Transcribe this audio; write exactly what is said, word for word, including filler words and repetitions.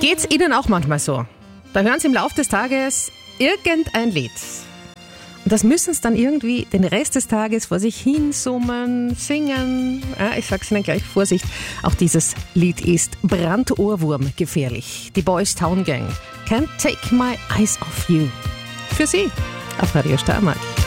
Geht's Ihnen auch manchmal so? Da hören Sie im Laufe des Tages irgendein Lied. Und das müssen Sie dann irgendwie den Rest des Tages vor sich hin summen, singen. Ja, ich sag's Ihnen gleich, Vorsicht, auch dieses Lied ist Brandohrwurm gefährlich. Die Boys Town Gang, Can't Take My Eyes Off You. Für Sie auf Radio Steiermark.